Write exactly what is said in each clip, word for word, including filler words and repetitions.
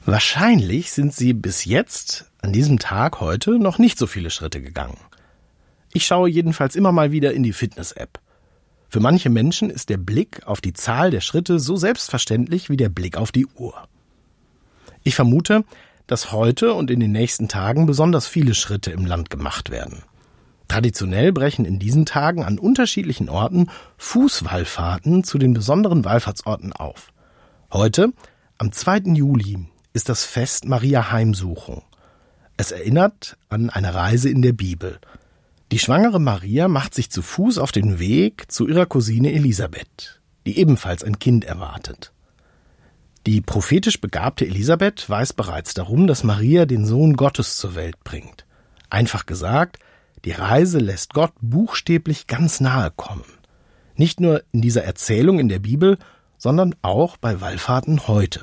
Wahrscheinlich sind Sie bis jetzt, an diesem Tag heute, noch nicht so viele Schritte gegangen. Ich schaue jedenfalls immer mal wieder in die Fitness-App. Für manche Menschen ist der Blick auf die Zahl der Schritte so selbstverständlich wie der Blick auf die Uhr. Ich vermute, dass heute und in den nächsten Tagen besonders viele Schritte im Land gemacht werden. Traditionell brechen in diesen Tagen an unterschiedlichen Orten Fußwallfahrten zu den besonderen Wallfahrtsorten auf. Heute, am zweiten Juli, ist das Fest Maria Heimsuchung. Es erinnert an eine Reise in der Bibel. Die schwangere Maria macht sich zu Fuß auf den Weg zu ihrer Cousine Elisabeth, die ebenfalls ein Kind erwartet. Die prophetisch begabte Elisabeth weiß bereits darum, dass Maria den Sohn Gottes zur Welt bringt. Einfach gesagt, die Reise lässt Gott buchstäblich ganz nahe kommen. Nicht nur in dieser Erzählung in der Bibel, sondern auch bei Wallfahrten heute.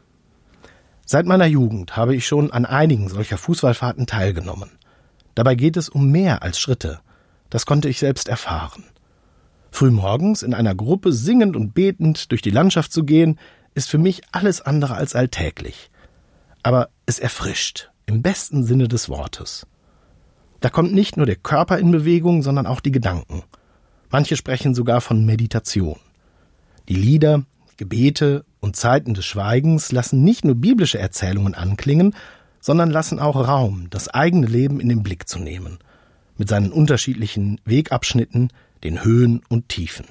Seit meiner Jugend habe ich schon an einigen solcher Fußwallfahrten teilgenommen. Dabei geht es um mehr als Schritte. Das konnte ich selbst erfahren. Frühmorgens in einer Gruppe singend und betend durch die Landschaft zu gehen, ist für mich alles andere als alltäglich. Aber es erfrischt, im besten Sinne des Wortes. Da kommt nicht nur der Körper in Bewegung, sondern auch die Gedanken. Manche sprechen sogar von Meditation. Die Lieder, Gebete und Zeiten des Schweigens lassen nicht nur biblische Erzählungen anklingen, sondern lassen auch Raum, das eigene Leben in den Blick zu nehmen, mit seinen unterschiedlichen Wegabschnitten, den Höhen und Tiefen.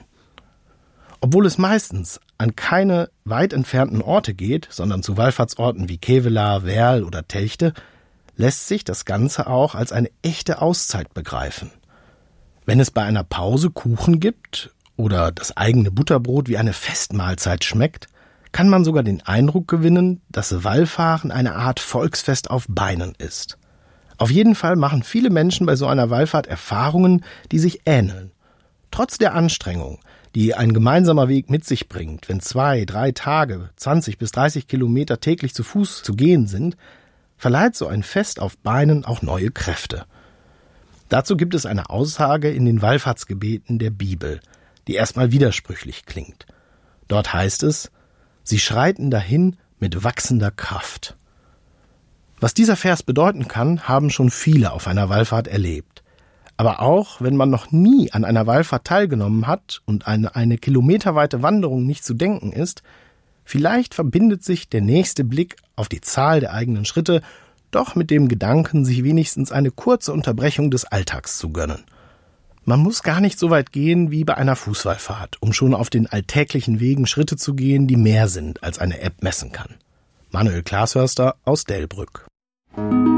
Obwohl es meistens an keine weit entfernten Orte geht, sondern zu Wallfahrtsorten wie Kevelaer, Werl oder Telchte, lässt sich das Ganze auch als eine echte Auszeit begreifen. Wenn es bei einer Pause Kuchen gibt oder das eigene Butterbrot wie eine Festmahlzeit schmeckt, kann man sogar den Eindruck gewinnen, dass Wallfahren eine Art Volksfest auf Beinen ist. Auf jeden Fall machen viele Menschen bei so einer Wallfahrt Erfahrungen, die sich ähneln. Trotz der Anstrengung, die ein gemeinsamer Weg mit sich bringt, wenn zwei, drei Tage, zwanzig bis dreißig Kilometer täglich zu Fuß zu gehen sind, verleiht so ein Fest auf Beinen auch neue Kräfte. Dazu gibt es eine Aussage in den Wallfahrtsgebeten der Bibel, die erstmal widersprüchlich klingt. Dort heißt es: Sie schreiten dahin mit wachsender Kraft. Was dieser Vers bedeuten kann, haben schon viele auf einer Wallfahrt erlebt. Aber auch wenn man noch nie an einer Wallfahrt teilgenommen hat und an eine kilometerweite Wanderung nicht zu denken ist, vielleicht verbindet sich der nächste Blick auf die Zahl der eigenen Schritte doch mit dem Gedanken, sich wenigstens eine kurze Unterbrechung des Alltags zu gönnen. Man muss gar nicht so weit gehen wie bei einer Fußwallfahrt, um schon auf den alltäglichen Wegen Schritte zu gehen, die mehr sind, als eine App messen kann. Manuel Glashörster aus Delbrück.